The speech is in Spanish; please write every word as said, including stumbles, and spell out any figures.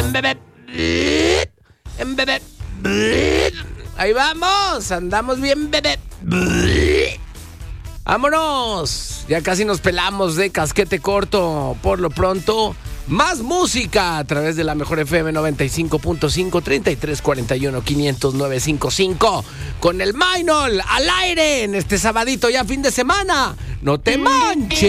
En bebé. En bebé. Ahí vamos. Andamos bien, bebé. ¡Vámonos! Ya casi nos pelamos de casquete corto. Por lo pronto, más música a través de la mejor F M noventa y cinco punto cinco, treinta y tres cuarenta y uno, quinientos nueve cincuenta y cinco. Con el Maynol al aire en este sabadito ya fin de semana. ¡No te manches!